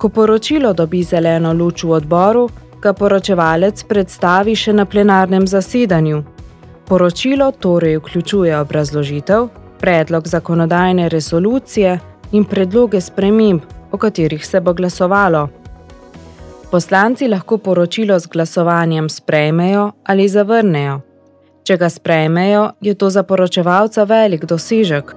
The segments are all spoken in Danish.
Ko poročilo dobi zeleno luč v odboru, ga poročevalec predstavi še na plenarnem zasedanju. Poročilo torej vključuje obrazložitev, predlog zakonodajne resolucije in predloge sprememb, o katerih se bo glasovalo. Poslanci lahko poročilo z glasovanjem sprejmejo ali zavrnejo. Če ga sprejmejo, je to za poročevalca velik dosežek.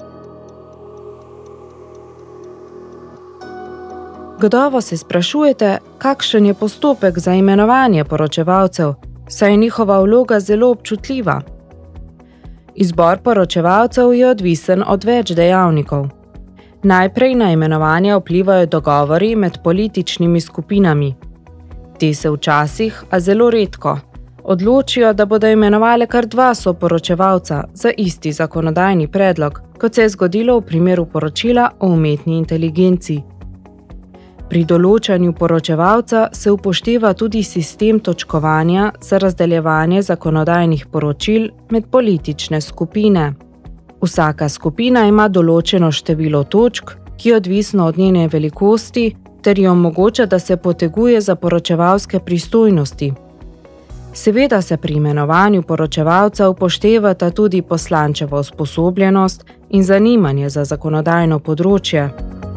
Gotovo se sprašujete, kakšen je postopek za imenovanje poročevalcev, saj je njihova vloga zelo občutljiva. Izbor poročevalcev je odvisen od več dejavnikov. Najprej na imenovanje vplivajo dogovori med političnimi skupinami. Te se včasih, a zelo redko, odločijo, da bodo imenovali kar 2 soporočevalca za isti zakonodajni predlog, kot se je zgodilo v primeru poročila o umetni inteligenci. Pri določanju poročevalca se upošteva tudi sistem točkovanja za razdeljevanje zakonodajnih poročil med politične skupine. Vsaka skupina ima določeno število točk, ki je odvisno od njene velikosti, ter ji omogoča, da se poteguje za poročevalske pristojnosti. Seveda se pri imenovanju poročevalca upoštevata tudi poslančevo usposobljenost in zanimanje za zakonodajno področje.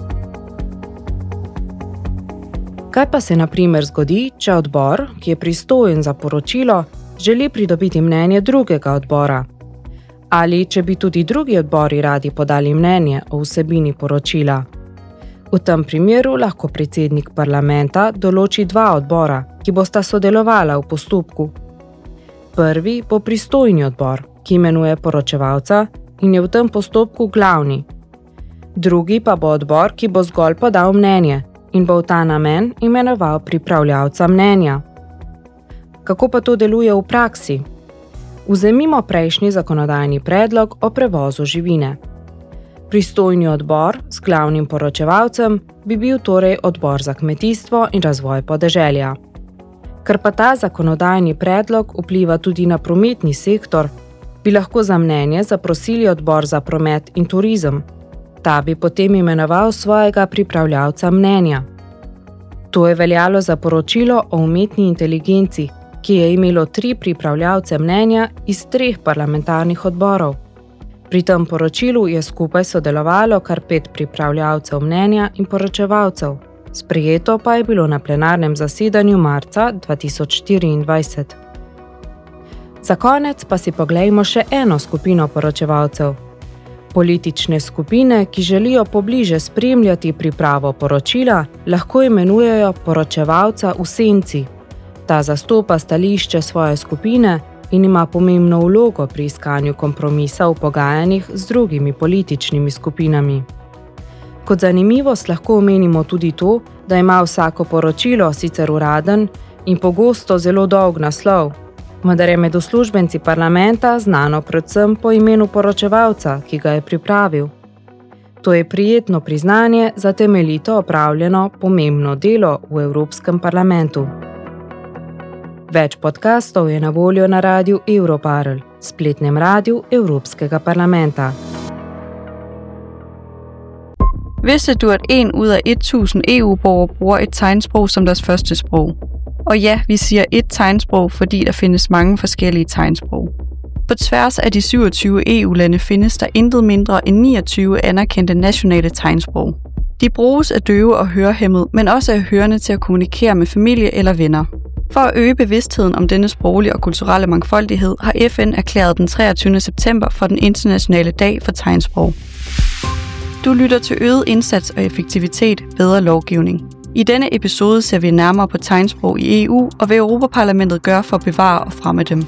Kaj pa se na primer zgodi, če odbor, ki je pristojen za poročilo, želi pridobiti mnenje drugega odbora? Ali če bi tudi drugi odbori radi podali mnenje o vsebini poročila? V tem primeru lahko predsednik parlamenta določi 2 odbora, ki bosta sodelovala v postopku. Prvi bo pristojni odbor, ki imenuje poročevalca in je v tem postopku glavni. Drugi pa bo odbor, ki bo zgolj podal mnenje in bo v ta namen imenoval pripravljavca mnenja. Kako pa to deluje v praksi? Vzemimo prejšnji zakonodajni predlog o prevozu živine. Pristojni odbor s glavnim poročevalcem bi bil torej odbor za kmetijstvo in razvoj podeželja. Ker pa ta zakonodajni predlog vpliva tudi na prometni sektor, bi lahko za mnenje zaprosili odbor za promet in turizem. Ta bi potem imenoval svojega pripravljavca mnenja. To je veljalo za poročilo o umetni inteligenci, ki je imelo 3 pripravljavce mnenja iz 3 parlamentarnih odborov. Pri tem poročilu je skupaj sodelovalo kar 5 pripravljavcev mnenja in poročevalcev. Sprejeto pa je bilo na plenarnem zasedanju marca 2024. Za konec pa si poglejmo še eno skupino poročevalcev. Politične skupine, ki želijo pobliže spremljati pripravo poročila, lahko imenujejo poročevalca v senci. Ta zastopa stališče svoje skupine in ima pomembno vlogo pri iskanju kompromisa v pogajanjih z drugimi političnimi skupinami. Kot zanimivost lahko omenimo tudi to, da ima vsako poročilo sicer uraden in pogosto zelo dolg naslov, vendar je med uslužbenci parlamenta znano predvsem po imenu poročevalca, ki ga je pripravil. To je prijetno priznanje za temeljito opravljeno pomembno delo v Evropskem parlamentu. Več podcastov je na voljo na radiu Europarl, spletnem radiu Evropskega parlamenta. Vidste du, at 1 ud af 1000 EU-borgere bruger et tegnsprog som deres første sprog? Og ja, vi siger et tegnsprog, fordi der findes mange forskellige tegnsprog. På tværs af de 27 EU-lande findes der intet mindre end 29 anerkendte nationale tegnsprog. De bruges af døve og hørehæmmede, men også af hørende til at kommunikere med familie eller venner. For at øge bevidstheden om denne sproglige og kulturelle mangfoldighed har FN erklæret den 23. september for den internationale dag for tegnsprog. Du lytter til øget indsats og effektivitet, bedre lovgivning. I denne episode ser vi nærmere på tegnsprog i EU og hvad Europaparlamentet gør for at bevare og fremme dem.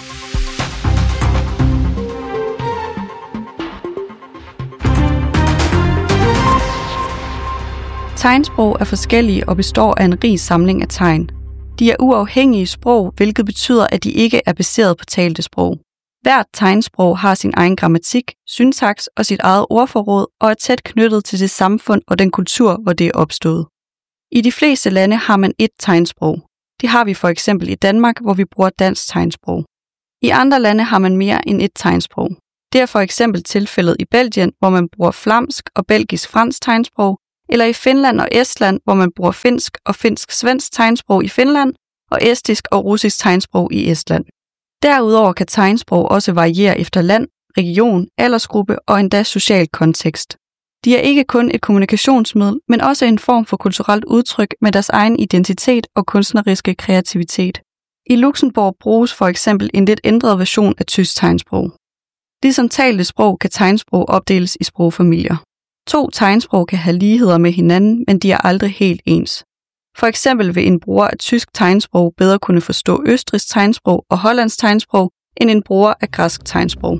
Tegnsprog er forskellige og består af en rig samling af tegn. De er uafhængige sprog, hvilket betyder, at de ikke er baseret på talte sprog. Hvert tegnsprog har sin egen grammatik, syntaks og sit eget ordforråd og er tæt knyttet til det samfund og den kultur, hvor det er opstået. I de fleste lande har man et tegnsprog. Det har vi for eksempel i Danmark, hvor vi bruger dansk tegnsprog. I andre lande har man mere end et tegnsprog. Det er for eksempel tilfældet i Belgien, hvor man bruger flamsk og belgisk-fransk tegnsprog, eller i Finland og Estland, hvor man bruger finsk og finsk-svensk tegnsprog i Finland, og estisk og russisk tegnsprog i Estland. Derudover kan tegnsprog også variere efter land, region, aldersgruppe og endda social kontekst. De er ikke kun et kommunikationsmiddel, men også en form for kulturelt udtryk med deres egen identitet og kunstneriske kreativitet. I Luxembourg bruges for eksempel en lidt ændret version af tysk tegnsprog. Ligesom talte sprog kan tegnsprog opdeles i sprogfamilier. 2 tegnsprog kan have ligheder med hinanden, men de er aldrig helt ens. For eksempel vil en bruger af tysk tegnsprog bedre kunne forstå østrigsk tegnsprog og hollandsk tegnsprog, end en bruger af græsk tegnsprog.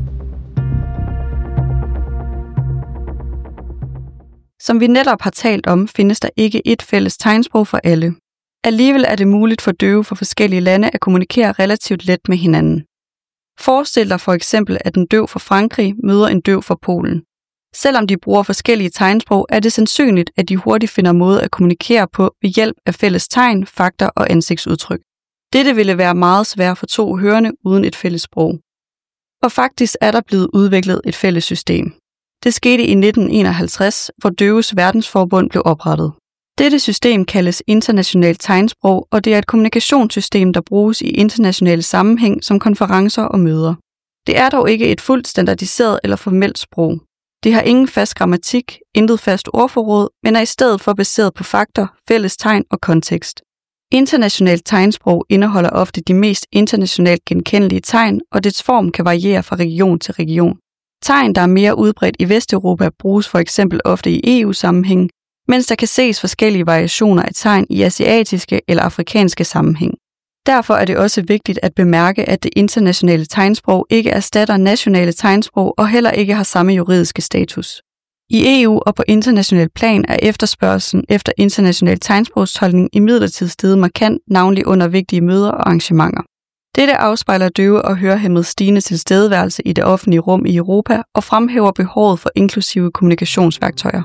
Som vi netop har talt om, findes der ikke et fælles tegnsprog for alle. Alligevel er det muligt for døve fra forskellige lande at kommunikere relativt let med hinanden. Forestil dig for eksempel, at en døv fra Frankrig møder en døv fra Polen. Selvom de bruger forskellige tegnsprog, er det sandsynligt, at de hurtigt finder måde at kommunikere på ved hjælp af fælles tegn, fakter og ansigtsudtryk. Dette ville være meget svært for 2 hørende uden et fælles sprog. Og faktisk er der blevet udviklet et fælles system. Det skete i 1951, hvor Døves Verdensforbund blev oprettet. Dette system kaldes internationalt tegnsprog, og det er et kommunikationssystem, der bruges i internationale sammenhæng som konferencer og møder. Det er dog ikke et fuldt standardiseret eller formelt sprog. Det har ingen fast grammatik, intet fast ordforråd, men er i stedet for baseret på fakter, fælles tegn og kontekst. Internationalt tegnsprog indeholder ofte de mest internationalt genkendelige tegn, og dets form kan variere fra region til region. Tegn, der er mere udbredt i Vesteuropa, bruges for eksempel ofte i EU-sammenhæng, mens der kan ses forskellige variationer af tegn i asiatiske eller afrikanske sammenhæng. Derfor er det også vigtigt at bemærke, at det internationale tegnsprog ikke erstatter nationale tegnsprog og heller ikke har samme juridiske status. I EU og på international plan er efterspørgslen efter international tegnsprogstolkning imidlertid steget markant, navnlig under vigtige møder og arrangementer. Dette afspejler døve og hørehæmmedes stigende tilstedeværelse i det offentlige rum i Europa og fremhæver behovet for inklusive kommunikationsværktøjer.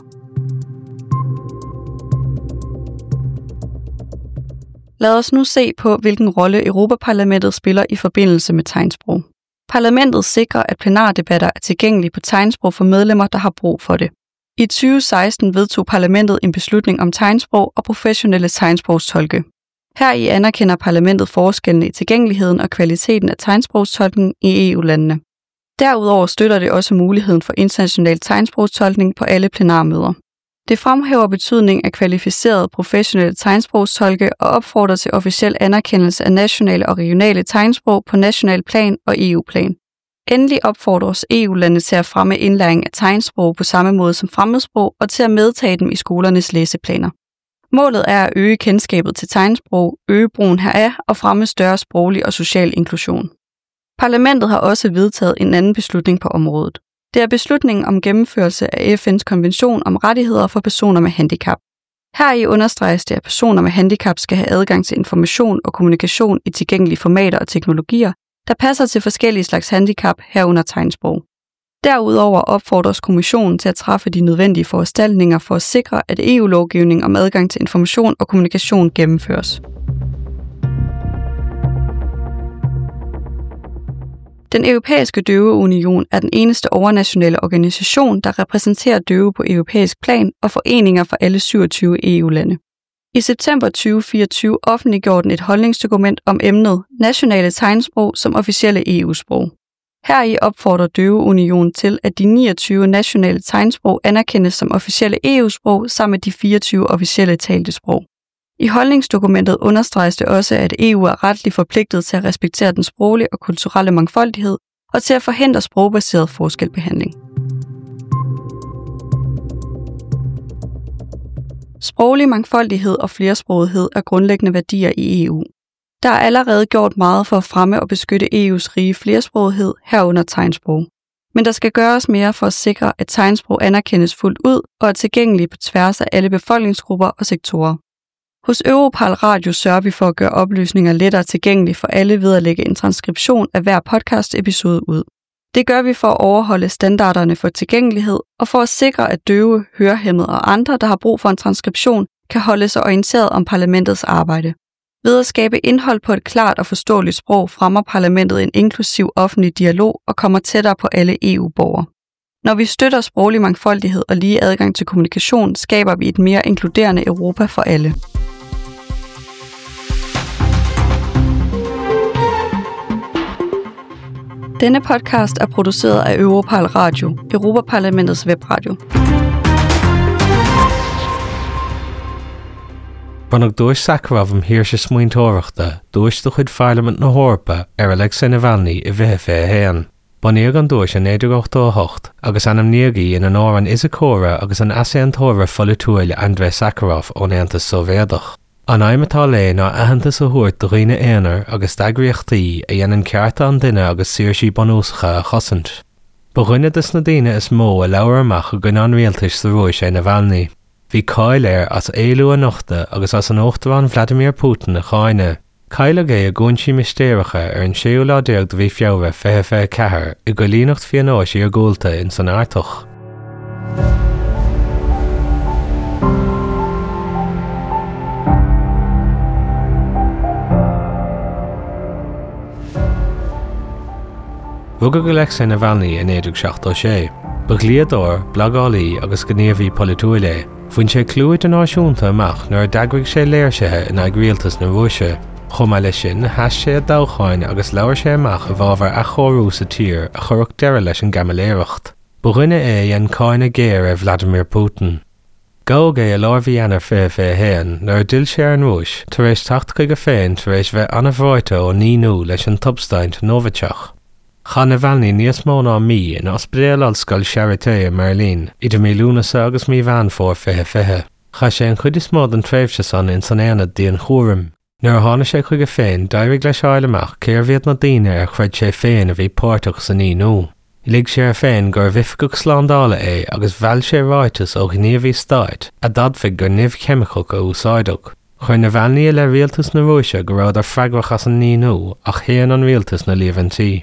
Lad os nu se på, hvilken rolle Europaparlamentet spiller i forbindelse med tegnsprog. Parlamentet sikrer, at plenardebatter er tilgængelige på tegnsprog for medlemmer, der har brug for det. I 2016 vedtog parlamentet en beslutning om tegnsprog og professionelle tegnsprogstolke. Heri anerkender parlamentet forskellene i tilgængeligheden og kvaliteten af tegnsprogstolkning i EU-landene. Derudover støtter det også muligheden for international tegnsprogstolkning på alle plenarmøder. Det fremhæver betydningen af kvalificerede professionelle tegnsprogstolke og opfordrer til officiel anerkendelse af nationale og regionale tegnsprog på national plan og EU-plan. Endelig opfordres EU-lande til at fremme indlæring af tegnsprog på samme måde som fremmedsprog og til at medtage dem i skolernes læseplaner. Målet er at øge kendskabet til tegnsprog, øge brugen heraf og fremme større sproglig og social inklusion. Parlamentet har også vedtaget en anden beslutning på området. Det er beslutningen om gennemførelse af FN's konvention om rettigheder for personer med handicap. Heri understreges det, at personer med handicap skal have adgang til information og kommunikation i tilgængelige formater og teknologier, der passer til forskellige slags handicap herunder tegnsprog. Derudover opfordres kommissionen til at træffe de nødvendige foranstaltninger for at sikre, at EU-lovgivning om adgang til information og kommunikation gennemføres. Den Europæiske Døveunion er den eneste overnationale organisation, der repræsenterer døve på europæisk plan og foreninger for alle 27 EU-lande. I september 2024 offentliggjorde den et holdningsdokument om emnet nationale tegnsprog som officielle EU-sprog. Heri opfordrer Døveunionen til, at de 29 nationale tegnsprog anerkendes som officielle EU-sprog sammen med de 24 officielle talte sprog. I holdningsdokumentet understreges det også, at EU er retligt forpligtet til at respektere den sproglige og kulturelle mangfoldighed og til at forhindre sprogbaseret forskelbehandling. Sproglig mangfoldighed og flersprogethed er grundlæggende værdier i EU. Der er allerede gjort meget for at fremme og beskytte EU's rige flersprogethed herunder tegnsprog. Men der skal gøres mere for at sikre, at tegnsprog anerkendes fuldt ud og er tilgængelige på tværs af alle befolkningsgrupper og sektorer. Hos Europal Radio sørger vi for at gøre oplysninger lettere tilgængelige for alle ved at lægge en transkription af hver podcast-episode ud. Det gør vi for at overholde standarderne for tilgængelighed og for at sikre, at døve, hørehæmmede og andre, der har brug for en transkription, kan holde sig orienteret om parlamentets arbejde. Ved at skabe indhold på et klart og forståeligt sprog fremmer parlamentet en inklusiv offentlig dialog og kommer tættere på alle EU-borgere. Når vi støtter sproglig mangfoldighed og lige adgang til kommunikation, skaber vi et mere inkluderende Europa for alle. Denne podcast er produceret af Europal Radio, Europaparlamentets webradio. Banach dúis Sakharov hirsche smuintóireachta, dúis do chud Parliament na Hórpa Alexei Navalny I bheitthe fé héan. Baníag an dúis an 1988 agus anam níagaí in an áran Isacóra agus an aséantóra folitúil Andrei Sakharov ón Aontas Sóivéadach. An aimimetá lé ná ahananta sa thuairt do riine éanair agus dagríochtaí a dhéanann cearta an duine agus sirsí banúsacha a chosint. Ba rinne is na daine is mó a leabhar amach a gin an rialtais sa rúis é Navalny. Bhí Cáil as éilú a nochta agus as an óchtahán Vladimir Putin a cháine. Cáil é a gúnsí mistéiricha an 16 do bhí feabhar fé cethir I go líonacht fianáisí ar gúlta in san airtoch. Bhugad Alexei Navalny in 1976. Ba ghliadóir, blagálaí agus gníomhaí politúile. Fuin sé clúid an náisiúnta amach nuair daghaigh sé léirsithe in agrialtas na Rúise. Chomh lei sin theas sé a dócháin agus leabhar sé amach a bhábhar a chóirú sa tír a churach deire leis an gamaléireacht. Ba rinne é an cáinna géir Vladimir Putin. Gabhadh é a láimhí anar fé héan nuair duil sé an Rúis tar éis tacht chuige féin tar éis bheith anna bhráite ó níú leis an tubsteint Novichok. Cha Navalny níos mó ná mí in ospidéal Ollscoil Charité in Berlín, idir mí lúnasa agus mí bhean fór fithe. Cha sé an chud is mód an tréimhse san in san éanad díon chúram. Nuair tháina sé chuige féin, dairigh leis aileach céirmhiad na daine ar chuid sé féin a bhí páirteach san níú. Lig sé ar féin gur bhifigh slándála é agus bheall sé ráitas ó gníomhí stáit a dadfig gur nimh cheimiceach a úsáideach. Chuir Navalny le rialtas na Rúise go raibh ar freagrach as an níú ach chéan an rialtas na líomhantí.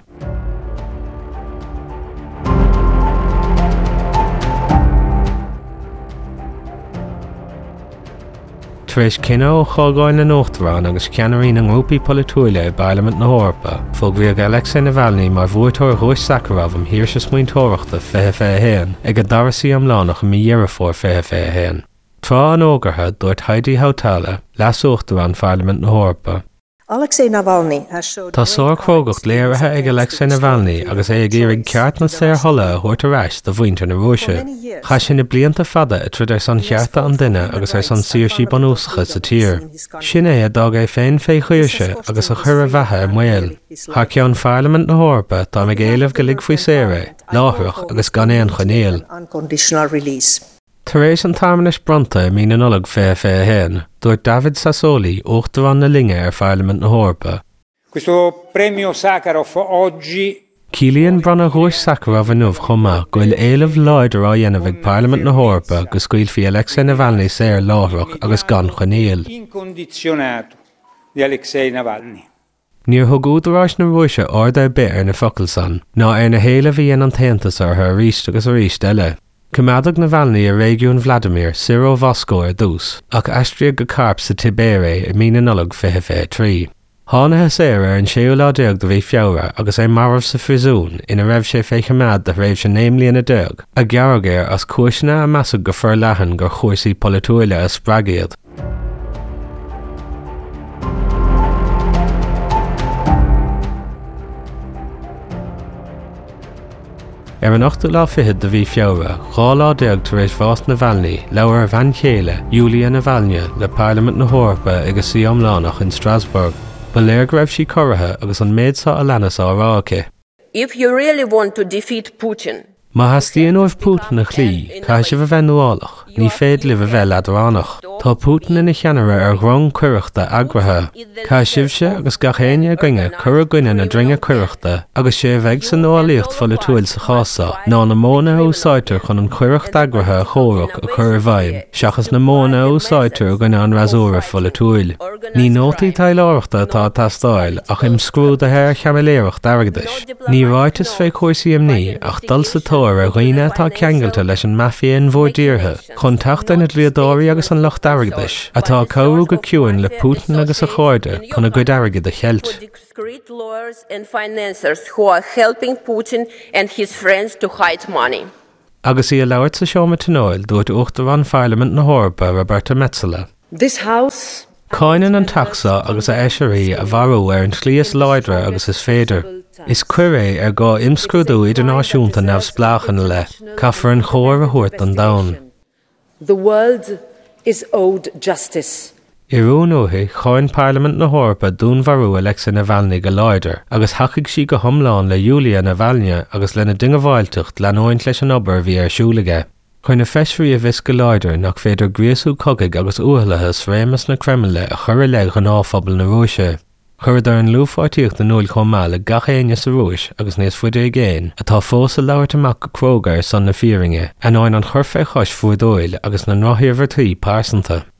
Tar éis cinne ó chágáin na Nóchtarán agus ceannarín an grúpaí politúile Parliament na Hórpa, fóg bhíodh Alexei Navalny mar bhuaiteoir Rúis Sakharov am hirsche smuintóireachta fé héan ag a darasaí am lánach a mí dhearafór fé héan. Trá an ógartha dúirt Heidi Hautala, leasúachtar an Parliament na Hórpa. Alexei Navalny has showed Tá sór chógacht léirithe ag Alexei Navalny agus é ag iarraigh ceart na séir thola a thuairt aráis do bhaointear na Rúise. Cha sin na blianta fada a trid ar san chearta an duine agus ar san sirsí banúsacha sa tír. Sin é a dag é féin chuirse agus a chur a bheithe ar mhaol. Thar ceann Parliament na Hórpa tá ag éileamh go lig faoi séire, láithreach agus gan éon chunéal. unconditional release. Tar éis an táirmeas bronta mí na nullag fé héan, dúirt David Sassoli uachtarán na linge ar Parliament na Hórpa. Questo premio Sakharov oggi Cílíonn brana Rúis Sakharov a nuamh chuma goil éileamh láidir á dhéanamh ag Parliament na Hórpa go scaoil fi Alexei Navalny séir láithreach agus gan chunéal. incondizionato di Alexei Navalny. Níor thugúdaráis na Rúise arda bit ar na focail san, ná ar na héile bhí an taontas ar th ríist agus a ríist eile. Cumadach Navalny a réigiún Vladimir Sirovosko ar dús, ach aistríodh go carp sa Tibere I mí na nullag fithe trí. Tháinathe séir ar an 16 do bhí feabhar agus é marmh sa frisún ina raibh sé féichead de raibh sé néimlíonna deag, a gearragéir as cuaisna a measag go fur leathan gur chuirsaí politúile a spreagiad. Ar an 8 do bhí feabhar, chála deag tar éis bhás Navalny, leabhar bhain chéile, Yulia Navalny, le Parliament na Hórpa agus sí amlánach in Strasbourg. Ba léir go raibh sí coirithe agus an méadsa a lenas á ráce. If you really want to defeat Putin, Má hastíon óibh Putin a chlí, cai se bh bheanúálach, ní féad le bh bheith ladránach. Tá Putin ina cheanara ar ghrón cuireachta agrathe. Cai sibse agus gachéine ginge cur a gine na dringe cuireachta agus sé bheith san nóálaíocht folitúil sa chása, ná na móna úsáitir chun an cuireacht agrathe a chóireach a chur bhaim, seachas na móna úsáitir gine an rasúra folitúil. Ní nótaí taileoireachta atá tastáil ach im scrúd a thir cheamaléireacht airgdais. Ní ráitas fé cuasaí imní ach dul sa tóir a roiine atá ceangailta leis an mafiaon mhórdíortha, chun teachta na dlíodóirí agus an locht airgdais, atá cabhrú go ciúin le Putin agus a cháirde chun a gcuid airgid a cheilt. discreet lawyers and financiers who are helping Putin and his friends to hide money. Agus í a labhairt sa seomra tónáil dúirt uachtar an Parliament na Hórpa Roberta Metsola. This house Cáineann an taxa agus a eisirí a bharú ar an tlias láidre agus is féidir. Is cuir é gá imscrúdú idirnáisiúnta nebh spláchan le, caithfar an chóir a thuirt an domhan. the world is owed justice. I rúnúthaí cháin Parliament na Hórpa dún bharú Alexei Navalny go láidir, agus hacaigh sí go thomláin le Yulia Navalny agus lena dinge bhailteacht leanóint leis an obair bhí ar siúlaige. Chuine feisrí a bhís go láidir nach féidir gréasú cogaigh agus uathlathas rémas na Kremle a chur le an áphobal na Rúise. Chuir ar an lúfáitíocht na núil chomá le gachéine sa Rúis agus níos fuide géin atá fós a labhairt amach go crógar san na fíringe, an áin an churfé chais fuadóil agus na nráthíomhartaí pásanta.